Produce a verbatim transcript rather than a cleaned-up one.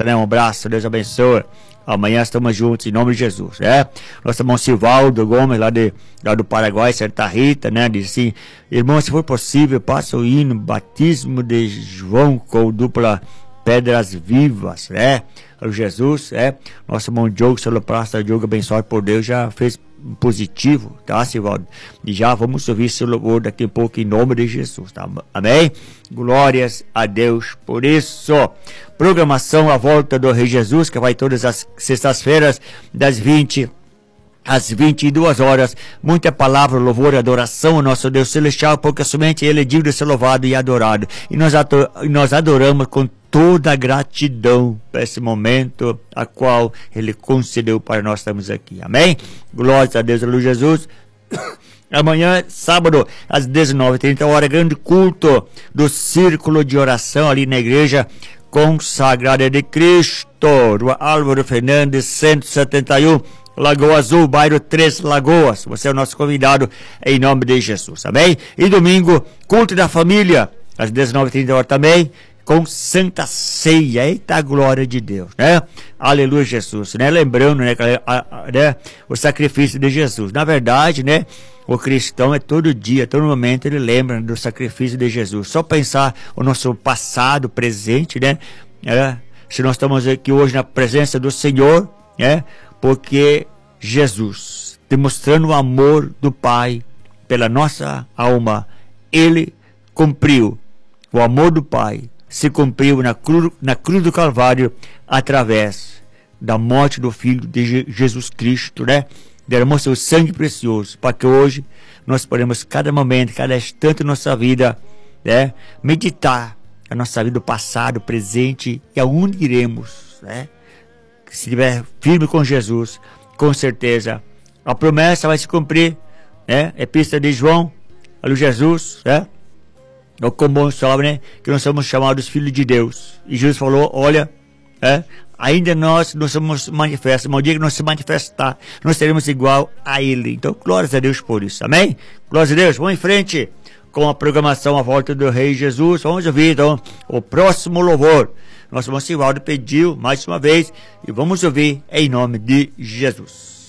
volta, né? Um abraço, Deus abençoe. Amanhã estamos juntos, em nome de Jesus, né? Nosso irmão Silvaldo Gomes, lá, de, lá do Paraguai, Santa Rita, né? Diz assim: irmão, se for possível, passa o hino Batismo de João com dupla Pedras Vivas, né? Jesus, é. Nosso irmão Diogo Soloprasta, Diogo abençoado por Deus, já fez positivo, tá, Silvaldo? E já vamos ouvir seu louvor daqui a pouco em nome de Jesus, tá? Amém? Glórias a Deus por isso. Programação A Volta do Rei Jesus, que vai todas as sextas-feiras, das vinte às vinte e duas horas. Muita palavra, louvor e adoração ao nosso Deus celestial, porque somente Ele é digno de ser louvado e adorado. E nós, nós adoramos com toda a gratidão para esse momento a qual Ele concedeu para nós estarmos aqui. Amém? Glória a Deus, aleluia, Jesus. Amanhã, sábado, às dezenove e trinta horas, grande culto do Círculo de Oração ali na Igreja Consagrada de Cristo, Rua Álvaro Fernandes, cento e setenta e um, Lagoa Azul, bairro Três Lagoas. Você é o nosso convidado em nome de Jesus. Amém? E domingo, culto da família, às dezenove e trinta horas também, com Santa Ceia. Eita, glória de Deus, né? Aleluia, Jesus, né? Lembrando, né, a, a, né, o sacrifício de Jesus. Na verdade, né, o cristão é todo dia, todo momento ele lembra do sacrifício de Jesus. Só pensar o nosso passado, presente, né? É, se nós estamos aqui hoje na presença do Senhor, né? Porque Jesus, demonstrando o amor do Pai pela nossa alma, Ele cumpriu o amor do Pai. Se cumpriu na cruz, na cruz do Calvário, através da morte do Filho de Jesus Cristo, né? Derramou seu sangue precioso, para que hoje nós podemos, cada momento, cada instante da nossa vida, né? Meditar a nossa vida, o passado, o presente e aonde iremos, né? Se estiver firme com Jesus, com certeza a promessa vai se cumprir, né? Epístola de João, alô Jesus, né? É como sabe, né? Que nós somos chamados filhos de Deus. E Jesus falou: olha, é, ainda nós não somos manifestos, mas o dia que nós se manifestar, nós seremos igual a Ele. Então, glórias a Deus por isso, amém? Glórias a Deus, vamos em frente com a programação A Volta do Rei Jesus. Vamos ouvir, então, o próximo louvor. Nosso irmão Silvaldo pediu mais uma vez, e vamos ouvir em nome de Jesus.